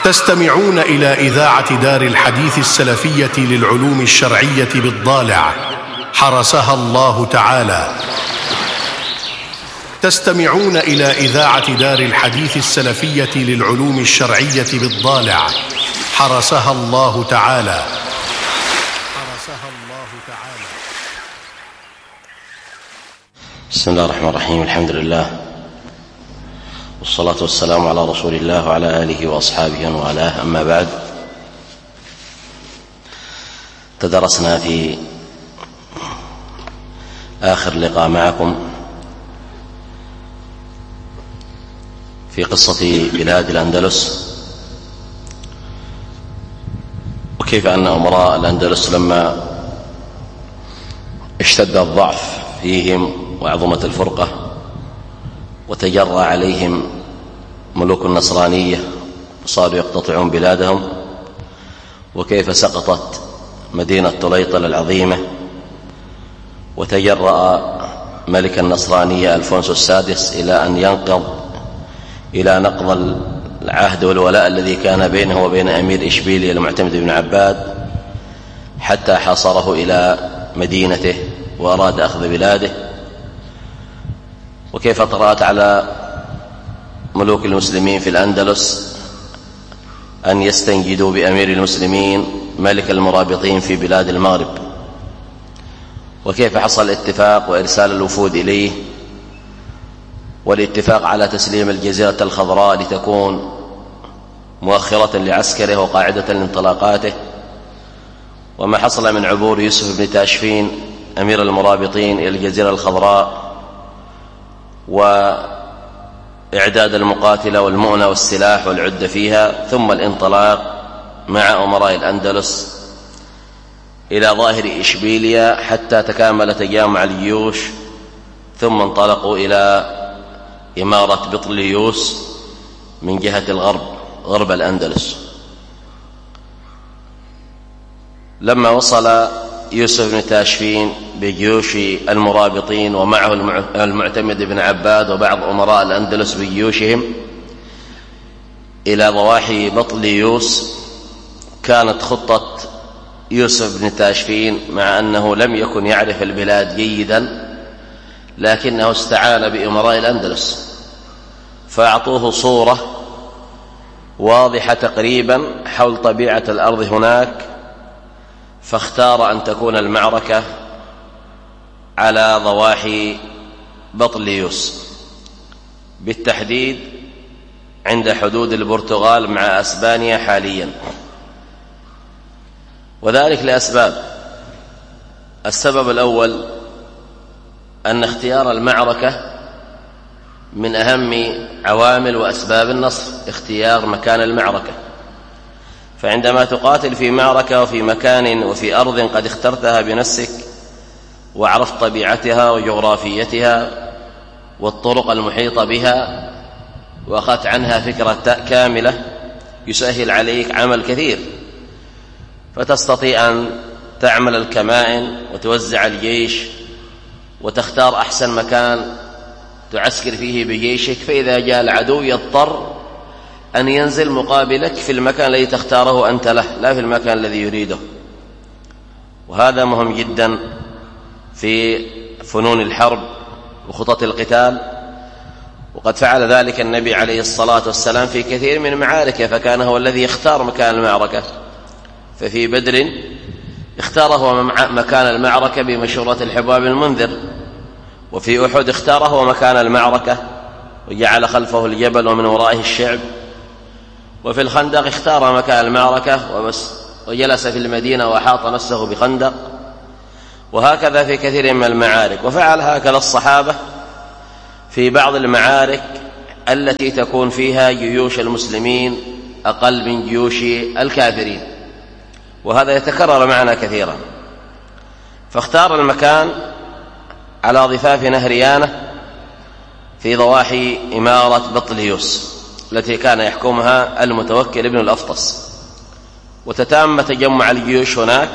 تستمعون إلى إذاعة دار الحديث السلفية للعلوم الشرعية بالضالع حرسها الله تعالى. تستمعون إلى إذاعة دار الحديث السلفية للعلوم الشرعية بالضالع حرسها الله تعالى. بسم الله الرحمن الرحيم. الحمد لله والصلاة والسلام على رسول الله وعلى آله وأصحابه ومن والاه، أما بعد. تدرسنا في آخر لقاء معكم في قصة بلاد الأندلس، وكيف أن أمراء الأندلس لما اشتد الضعف فيهم وعظمت الفرقة وتجرى عليهم ملوك النصرانية وصاروا يقتطعون بلادهم، وكيف سقطت مدينة طليطل العظيمة وتجرأ ملك النصرانية ألفونسو السادس إلى أن إلى نقض العهد والولاء الذي كان بينه وبين أمير إشبيلية المعتمد بن عباد، حتى حاصره إلى مدينته وأراد أخذ بلاده. وكيف طرأت على ملوك المسلمين في الأندلس أن يستنجدوا بأمير المسلمين ملك المرابطين في بلاد المغرب، وكيف حصل الاتفاق وإرسال الوفود إليه والاتفاق على تسليم الجزيرة الخضراء لتكون مؤخرة لعسكره وقاعدة لانطلاقاته، وما حصل من عبور يوسف بن تاشفين أمير المرابطين إلى الجزيرة الخضراء وإعداد المقاتلة والمؤنة والسلاح والعدة فيها، ثم الانطلاق مع أمراء الأندلس إلى ظاهر إشبيلية حتى تكامل تجامع الجيوش، ثم انطلقوا إلى إمارة بطليوس من جهة الغرب، غرب الأندلس. لما وصل يوسف بن تاشفين بجيوش المرابطين ومعه المعتمد بن عباد وبعض أمراء الأندلس بجيوشهم إلى ضواحي بطليوس، كانت خطة يوسف بن تاشفين، مع أنه لم يكن يعرف البلاد جيدا، لكنه استعان بأمراء الأندلس فأعطوه صورة واضحة تقريبا حول طبيعة الأرض هناك، فاختار أن تكون المعركة على ضواحي بطليوس، بالتحديد عند حدود البرتغال مع أسبانيا حاليا، وذلك لأسباب. السبب الأول أن اختيار المعركة من أهم عوامل وأسباب النصر، اختيار مكان المعركة. فعندما تقاتل في معركة وفي مكان وفي أرض قد اخترتها بنفسك وعرفت طبيعتها وجغرافيتها والطرق المحيطة بها وأخذت عنها فكرة كاملة، يسهل عليك عمل كثير، فتستطيع أن تعمل الكمائن وتوزع الجيش وتختار أحسن مكان تعسكر فيه بجيشك، فإذا جاء العدو يضطر أن ينزل مقابلك في المكان الذي تختاره أنت له، لا في المكان الذي يريده. وهذا مهم جدا في فنون الحرب وخطط القتال، وقد فعل ذلك النبي عليه الصلاة والسلام في كثير من معاركه، فكان هو الذي يختار مكان المعركة. ففي بدر اختار هو مكان المعركة بمشورة الحباب المنذر، وفي أحد اختار هو مكان المعركة وجعل خلفه الجبل ومن ورائه الشعب، وفي الخندق اختار مكان المعركة وجلس في المدينة وأحاط نفسه بخندق، وهكذا في كثير من المعارك. وفعل هكذا الصحابة في بعض المعارك التي تكون فيها جيوش المسلمين أقل من جيوش الكافرين، وهذا يتكرر معنا كثيرا. فاختار المكان على ضفاف نهر يانة في ضواحي إمارة بطليوس التي كان يحكمها المتوكل بن الأفطس، وتتم تجمع الجيوش هناك.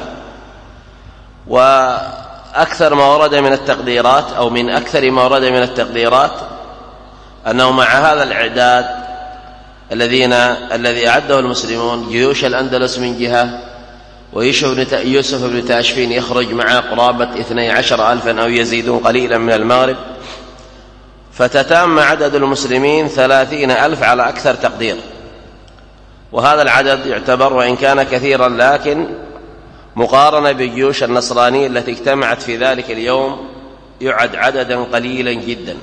وأكثر ما ورد من التقديرات أو من أكثر ما ورد من التقديرات أنه مع هذا الإعداد الذي أعده المسلمون جيوش الأندلس من جهة، ويوسف بن تاشفين يخرج مع قرابة 12,000 أو يزيدون قليلا من المغرب، فتتم عدد المسلمين 30,000 على أكثر تقدير. وهذا العدد يعتبر وإن كان كثيرا لكن مقارنة بالجيوش النصرانية التي اجتمعت في ذلك اليوم يعد عددا قليلا جدا.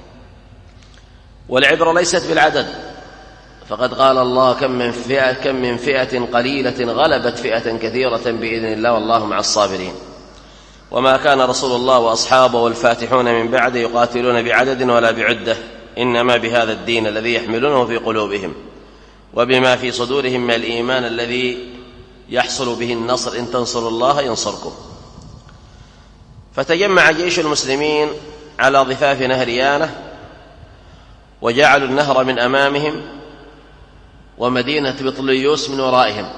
والعبرة ليست بالعدد، فقد قال الله كم من فئة قليلة غلبت فئة كثيرة بإذن الله والله مع الصابرين. وما كان رسول الله وأصحابه والفاتحون من بعد يقاتلون بعدد ولا بعدة، إنما بهذا الدين الذي يحملونه في قلوبهم وبما في صدورهم من الإيمان الذي يحصل به النصر، إن تنصروا الله ينصركم. فتجمع جيش المسلمين على ضفاف نهر يانة، وجعلوا النهر من أمامهم ومدينة بطليوس من ورائهم،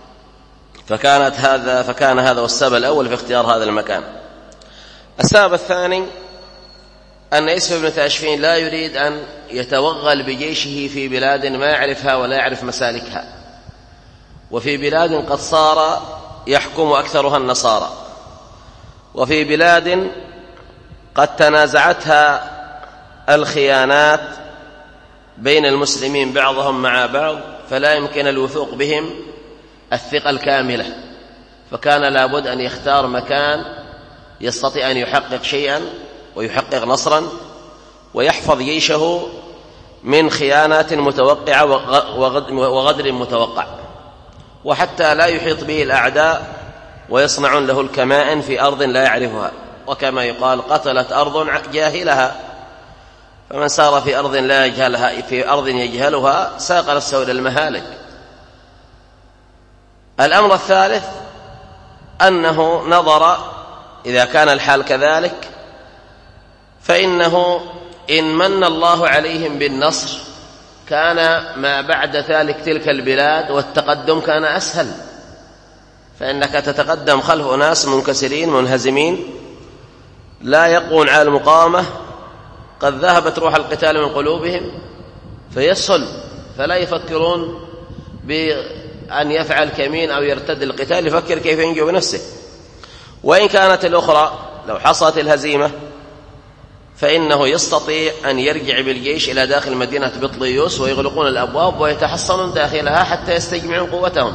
فكان هذا هو السبب الأول في اختيار هذا المكان. السبب الثاني أن يوسف بن تاشفين لا يريد أن يتوغل بجيشه في بلاد ما يعرفها ولا يعرف مسالكها، وفي بلاد قد صار يحكم أكثرها النصارى، وفي بلاد قد تنازعتها الخيانات بين المسلمين بعضهم مع بعض، فلا يمكن الوثوق بهم الثقة الكاملة، فكان لابد أن يختار مكان يستطيع أن يحقق شيئا ويحقق نصرا ويحفظ جيشه من خيانات متوقعة وغدر متوقع، وحتى لا يحيط به الأعداء ويصنعون له الكمائن في أرض لا يعرفها. وكما يقال قتلت أرض جاهلها، فمن سار في أرض لا يجهلها في أرض يجهلها ساق نفسه إلى المهالك. الأمر الثالث أنه نظر إذا كان الحال كذلك فإنه إن من الله عليهم بالنصر كان ما بعد ذلك تلك البلاد والتقدم كان أسهل، فإنك تتقدم خلف أناس منكسرين منهزمين لا يقون على المقاومة، قد ذهبت روح القتال من قلوبهم فيسهل، فلا يفكرون بأن يفعل كمين أو يرتد القتال، يفكر كيف ينجو بنفسه. وإن كانت الأخرى لو حصلت الهزيمة فإنه يستطيع أن يرجع بالجيش إلى داخل مدينة بطليوس ويغلقون الأبواب ويتحصنون داخلها حتى يستجمعون قوتهم.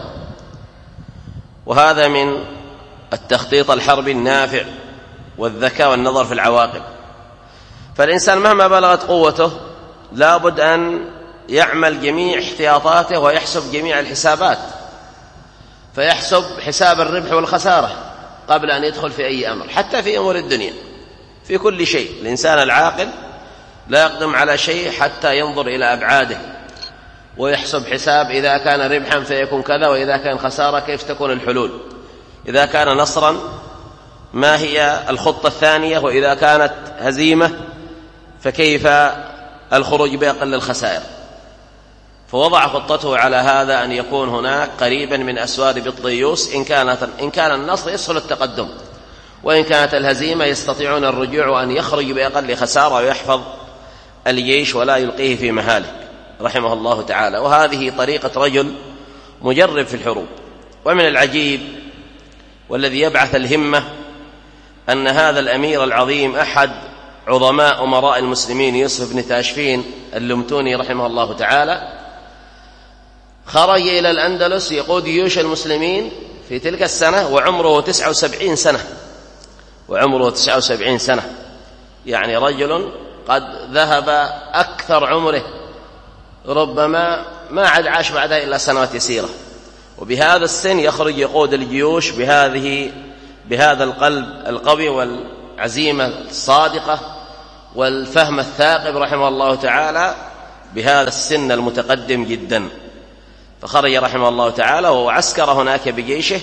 وهذا من التخطيط الحربي النافع والذكاء والنظر في العواقب. فالإنسان مهما بلغت قوته لابد أن يعمل جميع احتياطاته ويحسب جميع الحسابات، فيحسب حساب الربح والخسارة قبل أن يدخل في أي أمر، حتى في أمور الدنيا في كل شيء. الإنسان العاقل لا يقدم على شيء حتى ينظر إلى أبعاده ويحسب حساب إذا كان ربحا فيكون كذا، وإذا كان خسارة كيف تكون الحلول، إذا كان نصرا ما هي الخطة الثانية، وإذا كانت هزيمة فكيف الخروج بأقل الخسائر. فوضع خطته على هذا أن يكون هناك قريبا من أسوار بطليوس، إن كان النصر يسهل التقدم، وإن كانت الهزيمة يستطيعون الرجوع وأن يخرج بأقل خسارة ويحفظ الجيش ولا يلقيه في مهالك رحمه الله تعالى. وهذه طريقة رجل مجرب في الحروب. ومن العجيب والذي يبعث الهمة أن هذا الأمير العظيم أحد عظماء أمراء المسلمين يوسف بن تاشفين اللمتوني رحمه الله تعالى خرج إلى الأندلس يقود جيوش المسلمين في تلك السنة وعمره 79 سنة، وعمره 79 سنة، يعني رجل قد ذهب أكثر عمره، ربما ما عاد عاش بعدها إلا سنوات يسيرة، وبهذا السن يخرج يقود الجيوش بهذا القلب القوي والعزيمة الصادقة والفهم الثاقب رحمه الله تعالى بهذا السن المتقدم جدا. فخرج رحمه الله تعالى وعسكر هناك بجيشه،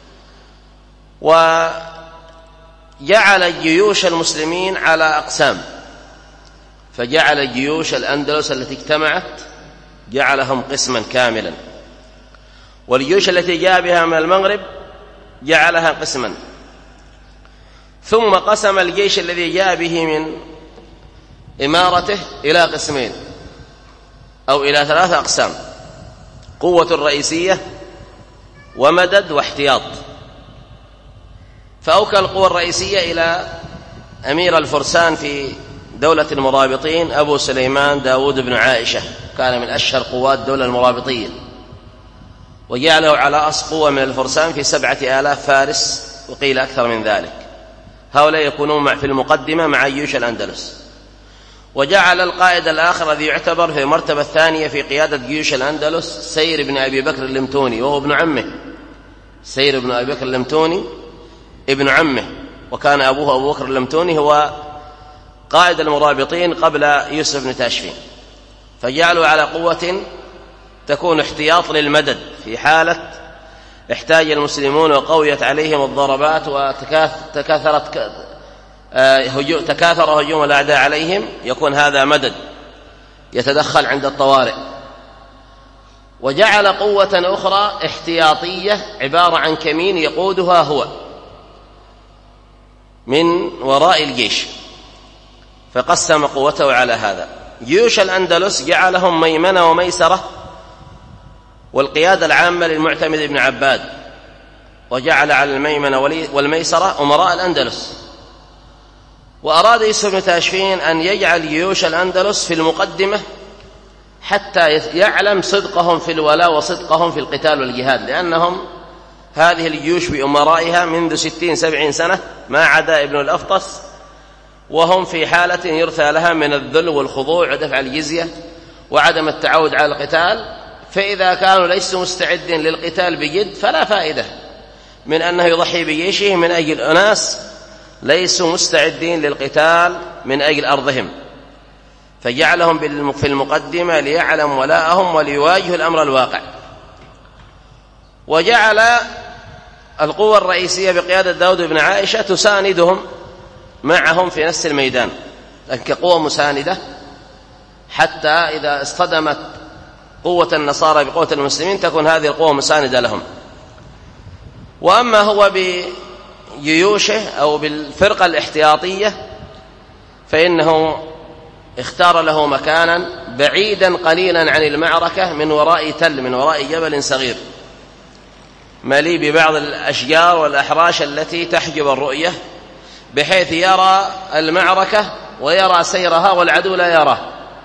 وجعل جيوش المسلمين على أقسام، فجعل جيوش الأندلس التي اجتمعت جعلهم قسما كاملا، والجيوش التي جاء بها من المغرب جعلها قسما، ثم قسم الجيش الذي جاء به من إمارته إلى قسمين، أو إلى 3 أقسام: قوة رئيسية ومدد واحتياط. فأوكل القوة الرئيسية إلى أمير الفرسان في دولة المرابطين أبو سليمان داود بن عائشة، كان من أشهر قوات الدولة المرابطية، وجعله على رأس قوة من الفرسان في 7000 فارس وقيل أكثر من ذلك. هؤلاء يكونون في المقدمة مع جيوش الأندلس. وجعل القائد الآخر الذي يعتبر في المرتبة الثانية في قيادة جيوش الأندلس سير بن أبي بكر اللمتوني، وهو ابن عمه. سير بن أبي بكر اللمتوني ابن عمه، وكان أبوه أبو بكر اللمتوني هو قائد المرابطين قبل يوسف بن تاشفين. فجعلوا على قوة تكون احتياط للمدد في حالة احتاج المسلمون وقويت عليهم الضربات تكاثر هجوم الأعداء عليهم، يكون هذا مدد يتدخل عند الطوارئ. وجعل قوة أخرى احتياطية عبارة عن كمين يقودها هو من وراء الجيش، فقسم قوته على هذا. جيوش الأندلس جعلهم ميمنة وميسرة، والقيادة العامة للمعتمد بن عباد، وجعل على الميمنة والميسرة أمراء الأندلس. وأراد يوسف بن تاشفين أن يجعل جيوش الأندلس في المقدمة حتى يعلم صدقهم في الولاء وصدقهم في القتال والجهاد، لأنهم هذه الجيوش بأمرائها منذ 60-70 سنة ما عدا ابن الأفطس، وهم في حالة يرثى لها من الذل والخضوع ودفع الجزية وعدم التعود على القتال. فإذا كانوا ليسوا مستعدين للقتال بجد فلا فائدة من أنه يضحي بجيشه من أجل أناس ليسوا مستعدين للقتال من أجل أرضهم. فجعلهم في المقدمة ليعلم ولاءهم وليواجهوا الأمر الواقع. وجعل القوة الرئيسية بقيادة داود بن عائشة تساندهم معهم في نفس الميدان، لكن كقوة مساندة، حتى إذا اصطدمت قوة النصارى بقوة المسلمين تكون هذه القوة مساندة لهم. وأما هو بجيوشه أو بالفرقة الاحتياطية فإنه اختار له مكانا بعيدا قليلا عن المعركة من وراء تل، من وراء جبل صغير مليء ببعض الأشجار والأحراش التي تحجب الرؤية، بحيث يرى المعركة ويرى سيرها والعدو لا يراه.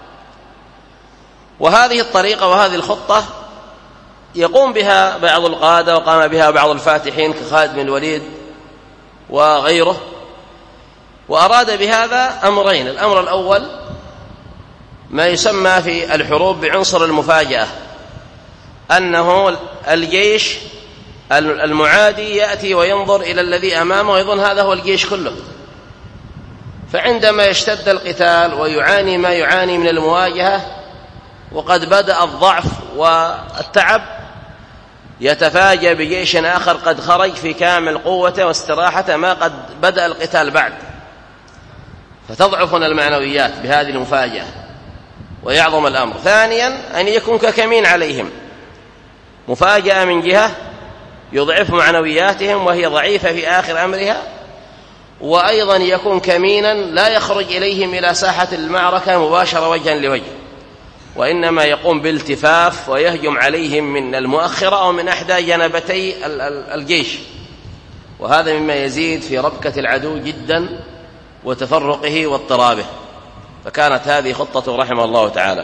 وهذه الطريقة وهذه الخطة يقوم بها بعض القادة وقام بها بعض الفاتحين كخالد بن الوليد وغيره. وأراد بهذا أمرين: الأمر الأول ما يسمى في الحروب بعنصر المفاجأة، أنه الجيش المعادي يأتي وينظر إلى الذي أمامه ويظن هذا هو الجيش كله، فعندما يشتد القتال ويعاني ما يعاني من المواجهة وقد بدأ الضعف والتعب يتفاجأ بجيش آخر قد خرج في كامل قوته واستراحته ما قد بدأ القتال بعد، فتضعفنا المعنويات بهذه المفاجأة ويعظم الأمر. ثانيا أن يكون ككمين عليهم، مفاجأة من جهة يضعف معنوياتهم وهي ضعيفة في آخر أمرها، وأيضا يكون كمينا لا يخرج إليهم إلى ساحة المعركة مباشرة وجها لوجه، وإنما يقوم بالتفاف ويهجم عليهم من المؤخرة أو من أحدى جنبتي الجيش، وهذا مما يزيد في ربكة العدو جدا وتفرقه واضطرابه. فكانت هذه خطة رحمه الله تعالى.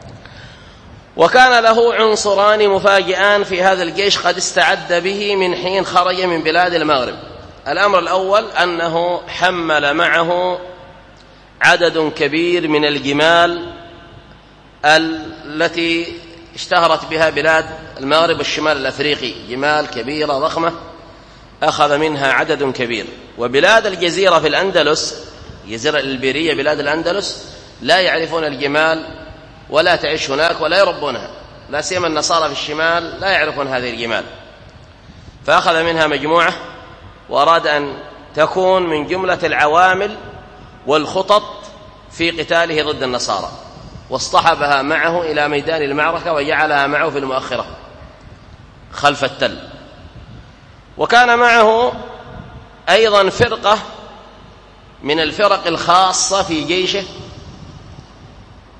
وكان له عنصران مفاجئان في هذا الجيش قد استعد به من حين خرج من بلاد المغرب. الأمر الأول أنه حمل معه عدد كبير من الجمال التي اشتهرت بها بلاد المغرب والشمال الأفريقي، جمال كبيرة ضخمة أخذ منها عدد كبير. وبلاد الجزيرة في الأندلس، الجزيرة الإلبيرية بلاد الأندلس، لا يعرفون الجمال ولا تعيش هناك ولا يربونها، لا سيما النصارى في الشمال لا يعرفون هذه الجمال، فأخذ منها مجموعة وأراد أن تكون من جملة العوامل والخطط في قتاله ضد النصارى، واصطحبها معه إلى ميدان المعركة وجعلها معه في المؤخرة خلف التل. وكان معه أيضا فرقة من الفرق الخاصة في جيشه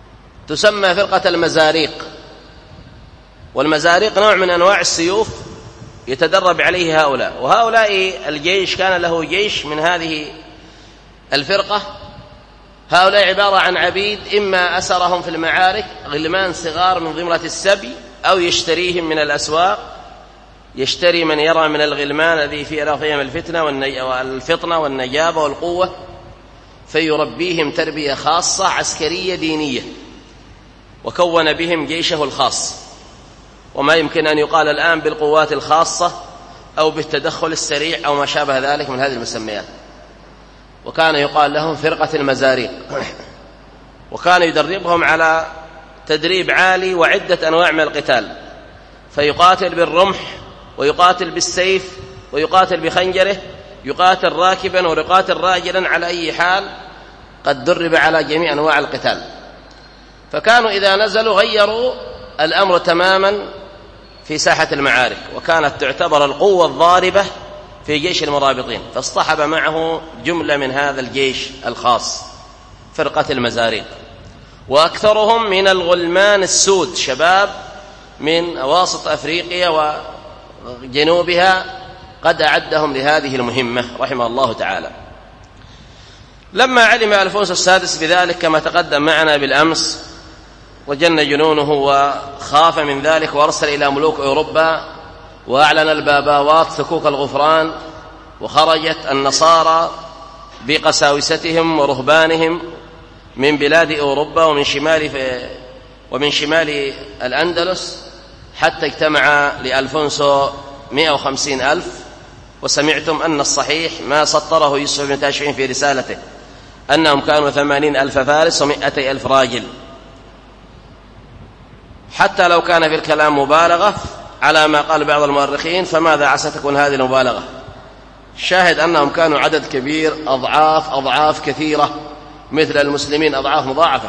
تسمى فرقة المزاريق. والمزاريق نوع من أنواع السيوف يتدرب عليه هؤلاء. وهؤلاء الجيش كان له جيش من هذه الفرقة. هؤلاء عبارة عن عبيد إما أسرهم في المعارك، غلمان صغار من ضمرة السبي، أو يشتريهم من الأسواق، يشتري من يرى من الغلمان الذي فيهم الفطنة والنجابة والقوة، فيربيهم تربية خاصة عسكرية دينية، وكون بهم جيشه الخاص، وما يمكن أن يقال الآن بالقوات الخاصة أو بالتدخل السريع أو ما شابه ذلك من هذه المسميات. وكان يقال لهم فرقة المزاريق. وكان يدربهم على تدريب عالي وعدة أنواع من القتال، فيقاتل بالرمح، ويقاتل بالسيف، ويقاتل بخنجره، يقاتل راكبا ويقاتل راجلا، على أي حال قد درب على جميع أنواع القتال. فكانوا إذا نزلوا غيروا الأمر تماما في ساحة المعارك، وكانت تعتبر القوة الضاربة في جيش المرابطين، فاصطحب معه جملة من هذا الجيش الخاص فرقة المزاريق. وأكثرهم من الغلمان السود، شباب من أواسط أفريقيا وجنوبها، قد أعدهم لهذه المهمة رحمه الله تعالى. لما علم ألفونسو السادس بذلك كما تقدم معنا بالأمس، وجن جنونه وخاف من ذلك، وأرسل إلى ملوك أوروبا وأعلن الباباوات ثكوك الغفران، وخرجت النصارى بقساوستهم ورهبانهم من بلاد أوروبا ومن شمال الأندلس، حتى اجتمع لألفونسو 150,000. وسمعتم أن الصحيح ما سطره يوسف بن تاشفين في رسالته أنهم كانوا 80,000 فارس و100,000 راجل. حتى لو كان في الكلام مبالغة على ما قال بعض المؤرخين، فماذا عسى تكون هذه المبالغة؟ شاهد أنهم كانوا عدد كبير، أضعاف كثيرة، مثل المسلمين أضعاف مضاعفة.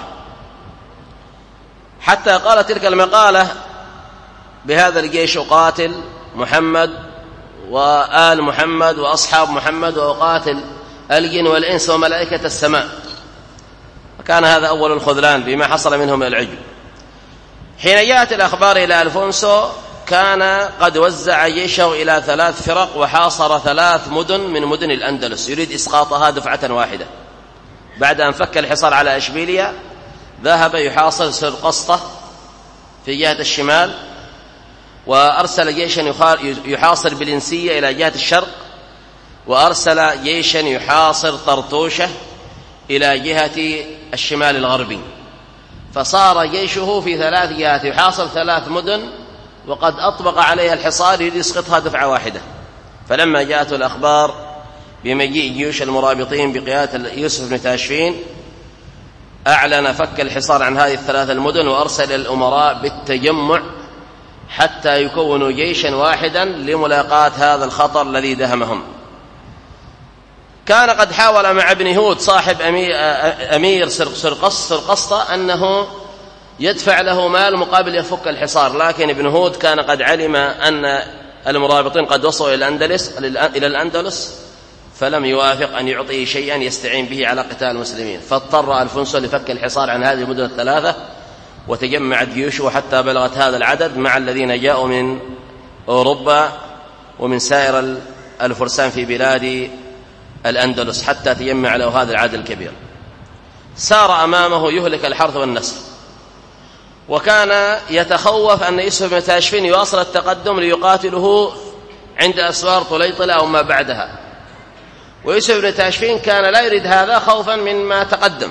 حتى قال تلك المقالة: بهذا الجيش أقاتل محمد وآل محمد وأصحاب محمد، وأقاتل الجن والإنس وملائكة السماء. وكان هذا أول الخذلان بما حصل منهم من العجب. حين جاءت الأخبار إلى ألفونسو، كان قد وزع جيشه إلى 3 فرق، وحاصر 3 مدن من مدن الأندلس، يريد إسقاطها دفعة واحدة. بعد أن فك الحصار على إشبيلية، ذهب يحاصر سرقسطة في جهة الشمال، وأرسل جيشا يحاصر بلنسية إلى جهة الشرق، وأرسل جيشا يحاصر طرطوشة إلى جهة الشمال الغربي. فصار جيشه في 3 جهات يحاصر 3 مدن، وقد أطبق عليها الحصار يريد يسقطها دفعة واحدة. فلما جاءت الأخبار بمجيء جيوش المرابطين بقيادة يوسف بن تاشفين، أعلن فك الحصار عن هذه ال3 المدن، وأرسل الأمراء بالتجمع حتى يكونوا جيشا واحدا لملاقاة هذا الخطر الذي دهمهم. كان قد حاول مع ابن هود صاحب أمير سرقسطة أنه يدفع له مال مقابل يفك الحصار، لكن ابن هود كان قد علم أن المرابطين قد وصلوا إلى الأندلس، فلم يوافق أن يعطيه شيئا يستعين به على قتال المسلمين. فاضطر ألفونسو لفك الحصار عن هذه المدن ال3، وتجمعت جيوشه حتى بلغت هذا العدد مع الذين جاءوا من أوروبا ومن سائر الفرسان في بلاد الأندلس، حتى تجمع له هذا العدد الكبير. سار أمامه يهلك الحرث والنسل، وكان يتخوف أن يوسف بن تاشفين يواصل التقدم ليقاتله عند أسوار طليطلة أو ما بعدها. ويوسف بن تاشفين كان لا يريد هذا خوفا مما تقدم،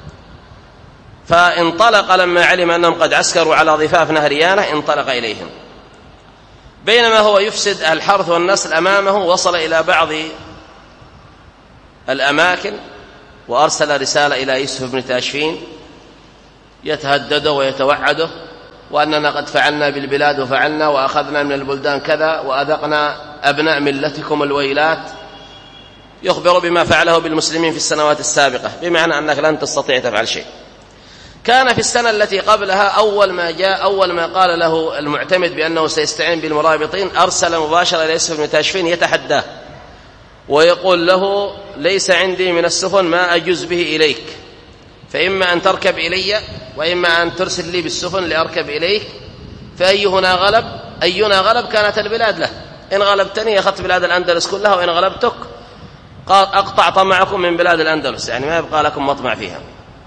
فانطلق لما علم أنهم قد عسكروا على ضفاف نهر يانة، انطلق إليهم. بينما هو يفسد الحرث والنسل أمامه، وصل إلى بعض الأماكن، وأرسل رسالة إلى يوسف بن تاشفين يتهدده ويتوعده، وأننا قد فعلنا بالبلاد وفعلنا وأخذنا من البلدان كذا، وأذقنا أبناء ملتكم الويلات، يخبر بما فعله بالمسلمين في السنوات السابقة، بمعنى أنك لن تستطيع تفعل شيء. كان في السنة التي قبلها أول ما قال له المعتمد بأنه سيستعين بالمرابطين، أرسل مباشرة إلى يوسف بن تاشفين يتحداه ويقول له: ليس عندي من السفن ما أجوز به إليك، فإما أن تركب إلي وإما أن ترسل لي بالسفن لأركب إليك، فأينا غلب كانت البلاد له. إن غلبتني أخذت بلاد الأندلس كلها، وإن غلبتك أقطع طمعكم من بلاد الأندلس، يعني ما يبقى لكم مطمع فيها.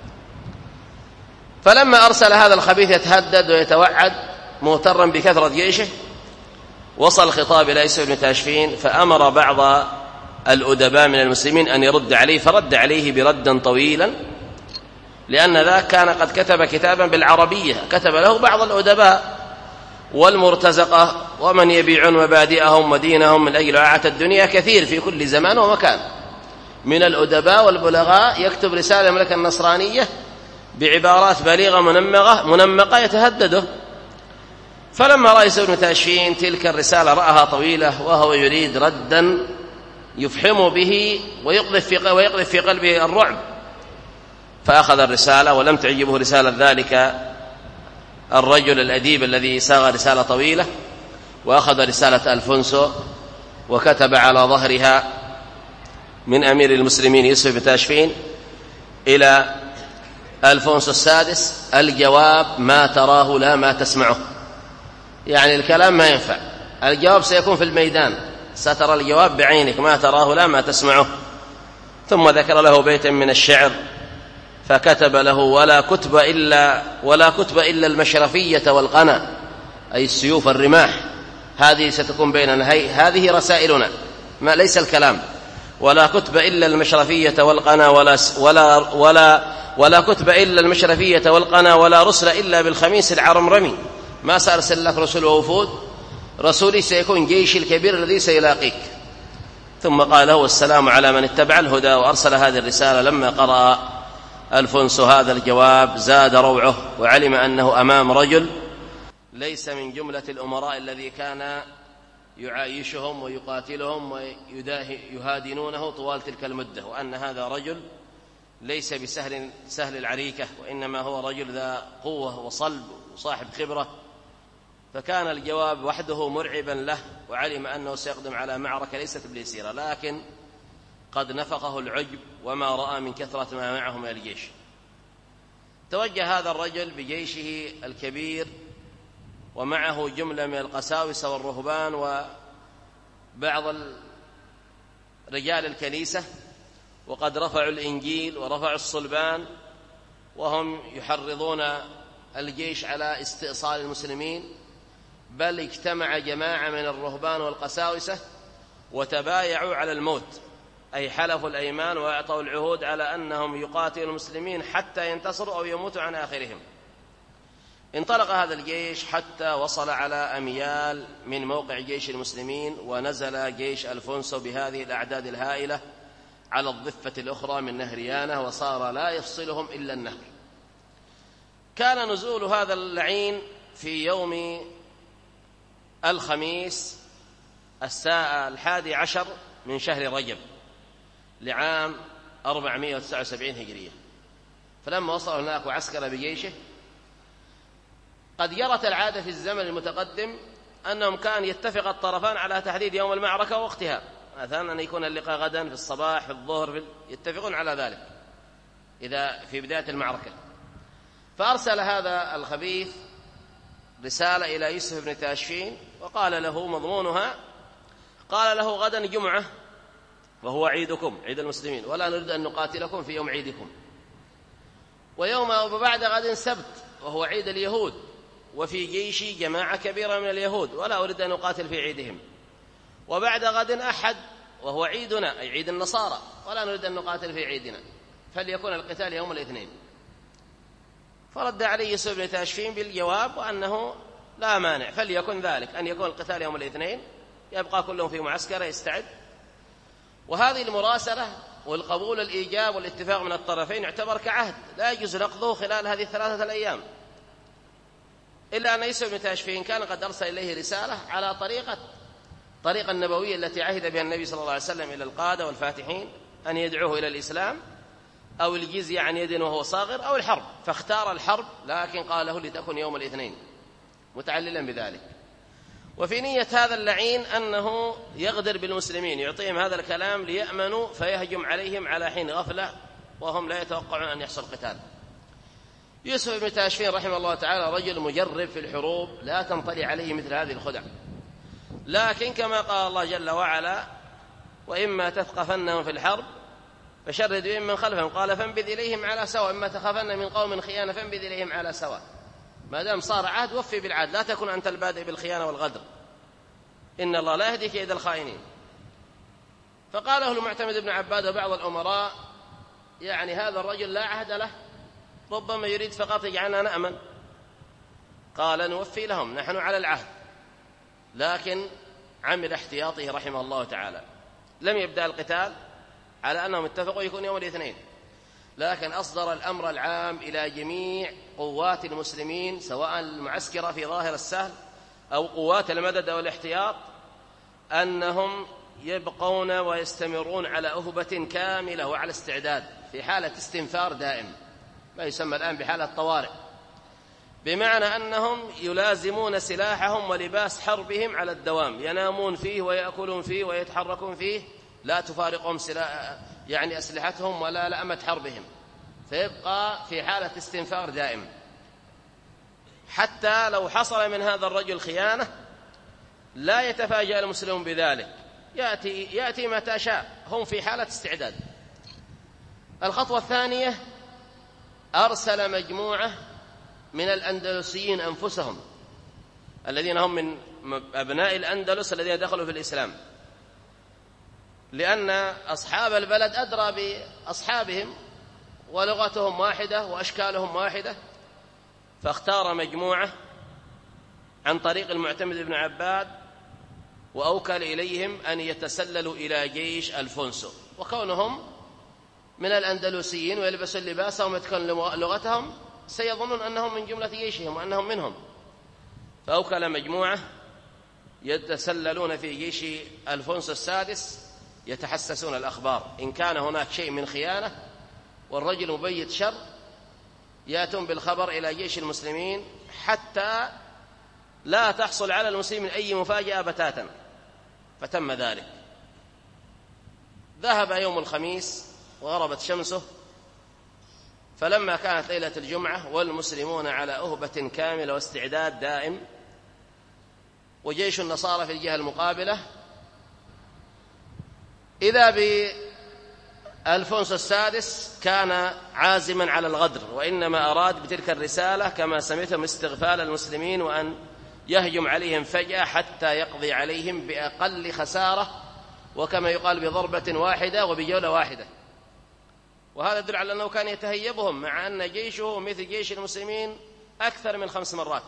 فلما أرسل هذا الخبيث يتهدد ويتوعد مغترا بكثرة جيشه، وصل الخطاب إلى عيسى بن تاشفين، فأمر بعض الأدباء من المسلمين أن يرد عليه، فرد عليه بردا طويلا، لأن ذاك كان قد كتب كتابا بالعربية، كتب له بعض الأدباء والمرتزقة ومن يبيعون مبادئهم ودينهم من أجل رعاة الدنيا كثير في كل زمان ومكان من الأدباء والبلغاء، يكتب رسالة المملكة النصرانية بعبارات بليغة منمقة يتهدده. فلما رأى عيسى بن تاشفين تلك الرسالة رأها طويلة وهو يريد ردا يفحم به ويقذف في قلبه الرعب، فأخذ الرسالة ولم تعجبه رسالة ذلك الرجل الأديب الذي صاغ رسالة طويلة، وأخذ رسالة ألفونسو وكتب على ظهرها من أمير المسلمين يوسف بن تاشفين إلى ألفونسو السادس: الجواب ما تراه لا ما تسمعه. يعني الكلام ما ينفع، الجواب سيكون في الميدان، سترى الجواب بعينك، ما تراه لا ما تسمعه. ثم ذكر له بيتا من الشعر فكتب له: ولا كتب إلا المشرفية والقنا، أي السيوف الرماح، هذه ستكون بيننا، هذه رسائلنا، ما ليس الكلام. ولا كتب إلا المشرفية والقنا ولا كتب إلا المشرفية والقنا ولا رسل إلا بالخميس العرمرمي، ما سأرسل لك رسل ووفود، رسولي سيكون جيش الكبير الذي سيلاقيك. ثم قال له: والسلام على من اتبع الهدى. وأرسل هذه الرسالة. لما قرأ ألفونسو هذا الجواب زاد روعه، وعلم أنه أمام رجل ليس من جملة الأمراء الذي كان يعايشهم ويقاتلهم ويهادنونه طوال تلك المدة، وأن هذا رجل ليس سهل العريكة، وإنما هو رجل ذا قوة وصلب وصاحب خبرة. فكان الجواب وحده مرعبا له، وعلم أنه سيقدم على معركة ليست باليسيرة، لكن قد نفقه العجب وما رأى من كثرة ما معه من الجيش. توجه هذا الرجل بجيشه الكبير ومعه جملة من القساوسة والرهبان وبعض رجال الكنيسة، وقد رفعوا الإنجيل ورفعوا الصلبان، وهم يحرضون الجيش على استئصال المسلمين. بل اجتمع جماعة من الرهبان والقساوسة وتبايعوا على الموت، أي حلفوا الأيمان وأعطوا العهود على أنهم يقاتلوا المسلمين حتى ينتصروا أو يموتوا عن آخرهم. انطلق هذا الجيش حتى وصل على أميال من موقع جيش المسلمين، ونزل جيش ألفونسو بهذه الأعداد الهائلة على الضفة الأخرى من نهر يانه، وصار لا يفصلهم إلا النهر. كان نزول هذا اللعين في يوم الخميس 11 من شهر رجب لعام 479 هجرية. فلما وصل هناك وعسكر بجيشه، قد جرت العادة في الزمن المتقدم أنهم كان يتفق الطرفان على تحديد يوم المعركة ووقتها، مثلا أن يكون اللقاء غدا في الصباح في الظهر يتفقون على ذلك إذا في بداية المعركة. فأرسل هذا الخبيث رسالة إلى يوسف بن تاشفين وقال له مضمونها، قال له: غدا جمعة وهو عيدكم، عيد المسلمين، ولا نريد أن نقاتلكم في يوم عيدكم، وبعد غد سبت وهو عيد اليهود، وفي جيشي جماعة كبيرة من اليهود ولا أريد أن أقاتل في عيدهم، وبعد غد أحد وهو عيدنا أي عيد النصارى ولا نريد أن نقاتل في عيدنا، فليكون القتال يوم الاثنين. فرد عليه يوسف بن تاشفين بالجواب وأنه لا مانع، فليكن ذلك، أن يكون القتال يوم الاثنين، يبقى كلهم في معسكر يستعد. وهذه المراسلة والقبول الإيجاب والاتفاق من الطرفين يعتبر كعهد لا يجوز نقضه خلال هذه 3 أيام، إلا أن يوسف بن تاشفين كان قد أرسل إليه رسالة على طريقة النبوية التي عهد بها النبي صلى الله عليه وسلم إلى القادة والفاتحين أن يدعوه إلى الإسلام أو الجزية عن يد وهو صاغر أو الحرب، فاختار الحرب، لكن قال له لتكن يوم الاثنين متعللا بذلك. وفي نية هذا اللعين أنه يغدر بالمسلمين، يعطيهم هذا الكلام ليأمنوا فيهجم عليهم على حين غفلة وهم لا يتوقعون أن يحصل قتال. يوسف بن تاشفين رحمه الله تعالى رجل مجرب في الحروب، لا تنطلي عليه مثل هذه الخدع، لكن كما قال الله جل وعلا: وإما تثقفنهم في الحرب فشرد بهم من خلفهم قال فانبذ إليهم على سواء، إما تخافن من قوم خيانة فانبذ إليهم على سواء. ما دام صار عهد وفي بالعهد، لا تكن أنت البادئ بالخيانة والغدر، إن الله لا يهدي كيد الخائنين. فقال له المعتمد بن عباد وبعض الأمراء: يعني هذا الرجل لا عهد له، ربما يريد فقط يجعلنا نأمن. قال: نوفي لهم، نحن على العهد. لكن عمل احتياطه رحمه الله تعالى، لم يبدأ القتال على أنهم اتفقوا يكون يوم الاثنين، لكن أصدر الأمر العام إلى جميع قوات المسلمين، سواء المعسكرة في ظاهر السهل أو قوات المدد أو الاحتياط، أنهم يبقون ويستمرون على أهبة كاملة وعلى استعداد في حالة استنفار دائم، ما يسمى الآن بحالة طوارئ، بمعنى أنهم يلازمون سلاحهم ولباس حربهم على الدوام، ينامون فيه ويأكلون فيه ويتحركون فيه، لا تفارقهم يعني أسلحتهم ولا لأمة حربهم، فيبقى في حالة استنفار دائم. حتى لو حصل من هذا الرجل خيانة لا يتفاجأ المسلمون بذلك، يأتي متى شاء، هم في حالة استعداد. الخطوة الثانية: أرسل مجموعة من الأندلسيين أنفسهم، الذين هم من أبناء الأندلس الذين دخلوا في الإسلام، لأن أصحاب البلد أدرى بأصحابهم ولغتهم واحدة وأشكالهم واحدة، فاختار مجموعة عن طريق المعتمد بن عباد وأوكل إليهم أن يتسللوا إلى جيش ألفونسو، وكونهم من الأندلسيين ويلبسوا لباسهم ويتكلموا لغتهم سيظنون أنهم من جملة جيشهم وأنهم منهم، فأوكل مجموعة يتسللون في جيش ألفونسو السادس يتحسسون الأخبار، إن كان هناك شيء من خيانة والرجل مبيت شر يأتون بالخبر إلى جيش المسلمين حتى لا تحصل على المسلمين أي مفاجأة بتاتا. فتم ذلك. ذهب يوم الخميس وغربت شمسه، فلما كانت ليلة الجمعة والمسلمون على أهبة كاملة واستعداد دائم، وجيش النصارى في الجهة المقابلة، إذا بألفونسو السادس كان عازما على الغدر، وإنما أراد بتلك الرسالة كما سمعتم استغفال المسلمين وأن يهجم عليهم فجأة حتى يقضي عليهم بأقل خسارة، وكما يقال بضربة واحدة وبجولة واحدة. وهذا يدل على أنه كان يتهيبهم، مع أن جيشه مثل جيش المسلمين أكثر من 5 مرات.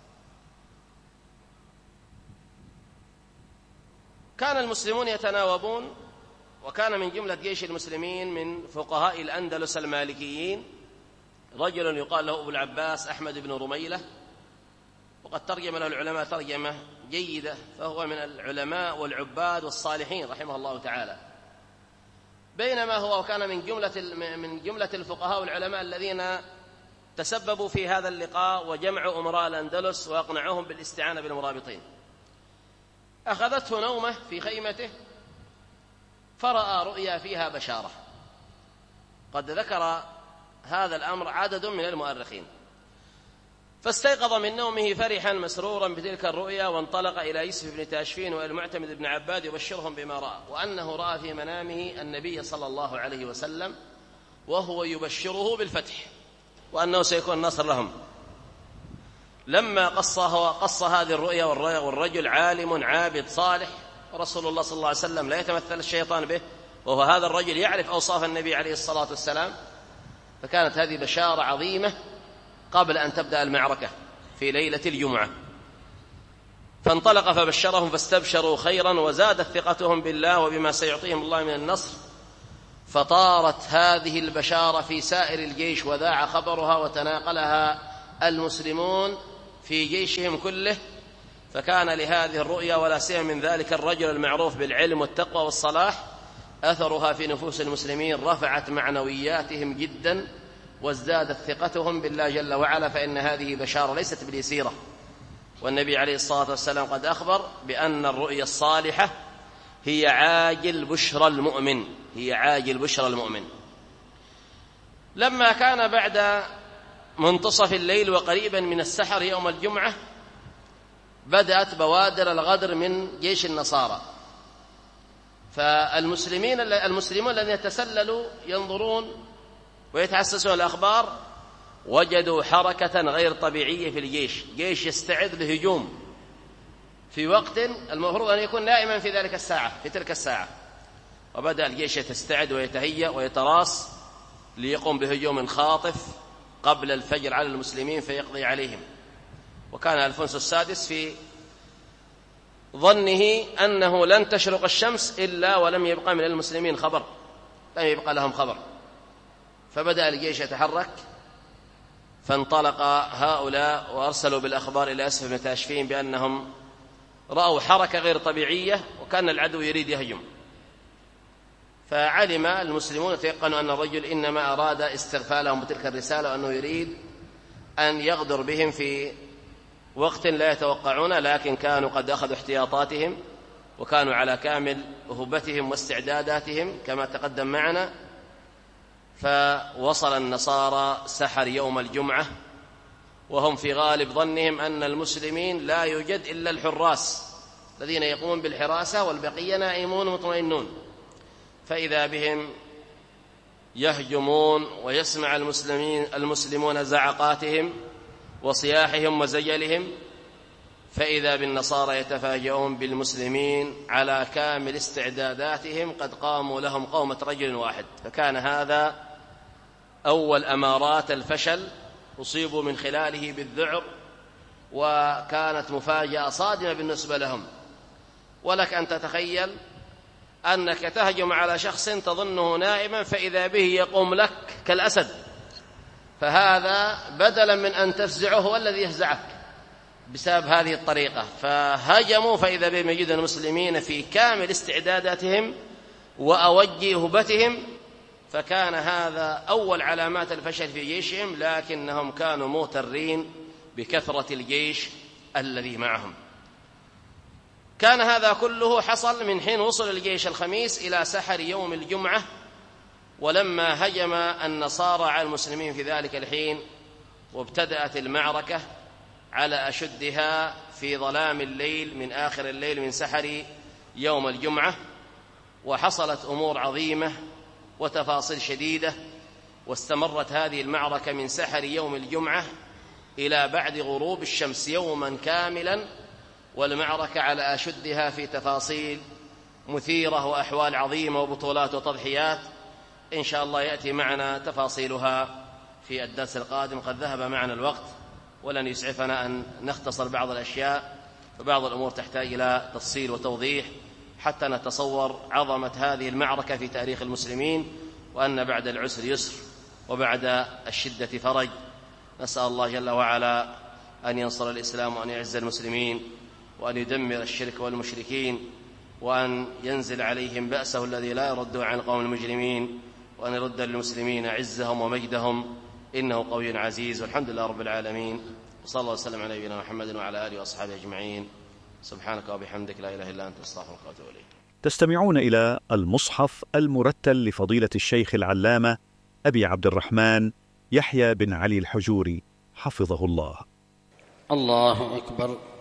كان المسلمون يتناوبون، وكان من جملة جيش المسلمين من فقهاء الأندلس المالكيين رجل يقال له أبو العباس أحمد بن رميلة، وقد ترجم له العلماء ترجمة جيدة، فهو من العلماء والعباد والصالحين رحمه الله تعالى. بينما هو وكان من جملة الفقهاء والعلماء الذين تسببوا في هذا اللقاء وجمعوا أمراء الأندلس وأقنعوهم بالاستعانة بالمرابطين. أخذته نومه في خيمته فرأى رؤيا فيها بشارة، قد ذكر هذا الأمر عدد من المؤرخين، فاستيقظ من نومه فرحا مسرورا بتلك الرؤيا، وانطلق إلى يوسف بن تاشفين والمعتمد بن عباد يبشرهم بما رأى، وأنه رأى في منامه النبي صلى الله عليه وسلم وهو يبشره بالفتح، وأنه سيكون النصر لهم. لما قص هذه الرؤيا، والرجل عالم عابد صالح، ورسول الله صلى الله عليه وسلم لا يتمثل الشيطان به، وهو هذا الرجل يعرف أوصاف النبي عليه الصلاة والسلام، فكانت هذه بشارة عظيمة قبل أن تبدأ المعركة في ليلة الجمعة. فانطلق فبشرهم فاستبشروا خيرا، وزادت ثقتهم بالله وبما سيعطيهم الله من النصر، فطارت هذه البشارة في سائر الجيش، وذاع خبرها وتناقلها المسلمون في جيشهم كله، فكان لهذه الرؤيا ولا سيما من ذلك الرجل المعروف بالعلم والتقوى والصلاح أثرها في نفوس المسلمين، رفعت معنوياتهم جدا وازدادت ثقتهم بالله جل وعلا، فإن هذه بشارة ليست باليسيرة. والنبي عليه الصلاة والسلام قد أخبر بأن الرؤيا الصالحة هي عاجل بشرى المؤمن، هي عاجل بشرى المؤمن. لما كان بعد منتصف الليل وقريبا من السحر يوم الجمعة بدأت بوادر الغدر من جيش النصارى. فالمسلمون الذين تسللوا ينظرون ويتحسسون الأخبار وجدوا حركة غير طبيعية في الجيش، جيش يستعد لهجوم في وقت المفروض أن يكون نائما في تلك الساعة. وبدأ الجيش يستعد ويتهيأ ويتراص ليقوم بهجوم خاطف قبل الفجر على المسلمين فيقضي عليهم. وكان ألفونسو السادس في ظنه أنه لن تشرق الشمس إلا ولم يبقى من المسلمين خبر، لم يبقى لهم خبر. فبدأ الجيش يتحرك، فانطلق هؤلاء وأرسلوا بالأخبار إلى أسفل بن تاشفين بأنهم رأوا حركة غير طبيعية وكان العدو يريد يهجم. فعلم المسلمون وتيقنوا أن الرجل إنما أراد استغفالهم بتلك الرسالة وأنه يريد أن يغدر بهم في وقت لا يتوقعون، لكن كانوا قد أخذوا احتياطاتهم وكانوا على كامل أهبتهم واستعداداتهم كما تقدم معنا. فوصل النصارى سحر يوم الجمعة وهم في غالب ظنهم أن المسلمين لا يوجد إلا الحراس الذين يقومون بالحراسة والبقية نائمون مطمئنون، فإذا بهم يهجمون ويسمع المسلمون زعقاتهم وصياحهم وزجلهم، فإذا بالنصارى يتفاجؤون بالمسلمين على كامل استعداداتهم قد قاموا لهم قومة رجل واحد. فكان هذا أول أمارات الفشل أصيبوا من خلاله بالذعر، وكانت مفاجأة صادمة بالنسبة لهم. ولك أن تتخيل أنك تهجم على شخص تظنه نائما فإذا به يقوم لك كالأسد، فهذا بدلا من أن تفزعه هو الذي يفزعك بسبب هذه الطريقة. فهجموا فإذا بهم يجد المسلمين في كامل استعداداتهم وأوج هبتهم، فكان هذا أول علامات الفشل في جيشهم، لكنهم كانوا مغترين بكثرة الجيش الذي معهم. كان هذا كله حصل من حين وصل الجيش الخميس إلى سحر يوم الجمعة، ولما هجم النصارى على المسلمين في ذلك الحين وابتدأت المعركة على أشدها في ظلام الليل من آخر الليل من سحر يوم الجمعة، وحصلت أمور عظيمة وتفاصيل شديدة، واستمرت هذه المعركة من سحر يوم الجمعة إلى بعد غروب الشمس يوما كاملا، والمعركة على أشدها في تفاصيل مثيرة وأحوال عظيمة وبطولات وتضحيات. إن شاء الله يأتي معنا تفاصيلها في الدرس القادم. قد ذهب معنا الوقت ولن يسعفنا أن نختصر بعض الأشياء، فبعض الأمور تحتاج إلى تفصيل وتوضيح حتى نتصور عظمة هذه المعركة في تاريخ المسلمين، وأن بعد العسر يسر وبعد الشدة فرج. نسأل الله جل وعلا أن ينصر الإسلام وأن يعز المسلمين وأن يدمر الشرك والمشركين وأن ينزل عليهم بأسه الذي لا يرد عن القوم المجرمين، وأن يرد للمسلمين عزهم ومجدهم، إنه قوي عزيز. والحمد لله رب العالمين، وصلى الله وسلم على نبينا محمد وعلى آله وأصحابه أجمعين. سبحانك وبحمدك لا إله إلا أنت أستغفرك وأتوب إليك. تستمعون إلى المصحف المرتل لفضيلة الشيخ العلامة أبي عبد الرحمن يحيى بن علي الحجوري حفظه الله. الله أكبر.